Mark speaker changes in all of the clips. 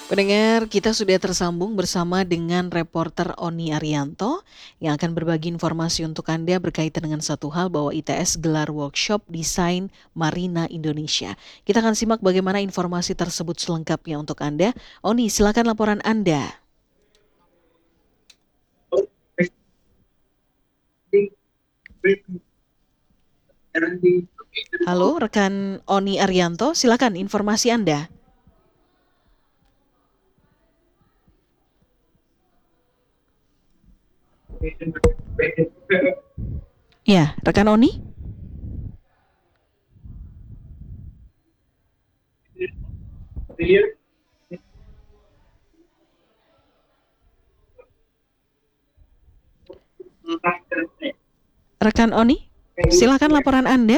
Speaker 1: Pendengar, kita sudah tersambung bersama dengan reporter Oni Arianto yang akan berbagi informasi untuk Anda berkaitan dengan satu hal bahwa ITS gelar workshop desain Marina Indonesia. Kita akan simak bagaimana informasi tersebut selengkapnya untuk Anda. Oni, silakan laporan Anda. Halo, rekan Oni Arianto, silakan informasi Anda. Ya, rekan Oni? Rekan Oni, silakan laporan Anda.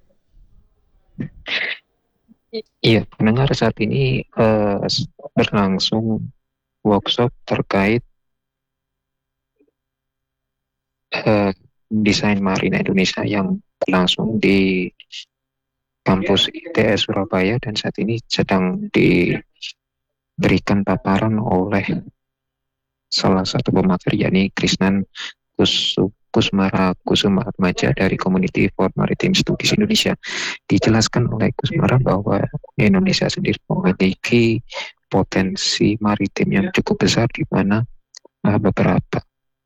Speaker 2: Iya, pendengar saat ini berlangsung workshop terkait desain Marina Indonesia yang berlangsung di kampus ITS Surabaya dan saat ini sedang diberikan paparan oleh salah satu pemateri yakni Krisnan Kusmara Kusumaratmaja dari Community for Maritime Studies Indonesia. Dijelaskan oleh Kusmara bahwa Indonesia sendiri memiliki potensi maritim yang cukup besar di mana beberapa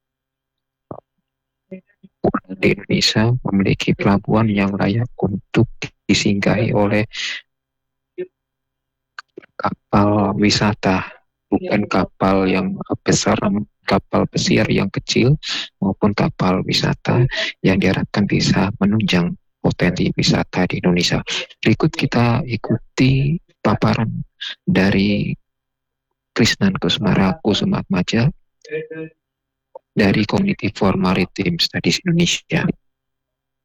Speaker 2: pulau di Indonesia memiliki pelabuhan yang layak untuk disinggahi oleh kapal wisata, bukan kapal yang besar, kapal pesiar yang kecil maupun kapal wisata yang diharapkan bisa menunjang potensi wisata di Indonesia. Berikut kita ikuti paparan dari Krisnan Kusmara Kusumatmaja dari Community for Maritime Studies Indonesia.